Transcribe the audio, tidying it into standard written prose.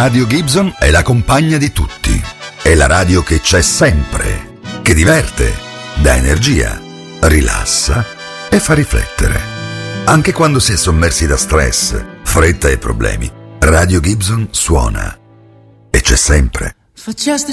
Radio Gibson è la compagna di tutti. È la radio che c'è sempre, che diverte, dà energia, rilassa e fa riflettere. Anche quando si è sommersi da stress, fretta e problemi, Radio Gibson suona. E c'è sempre.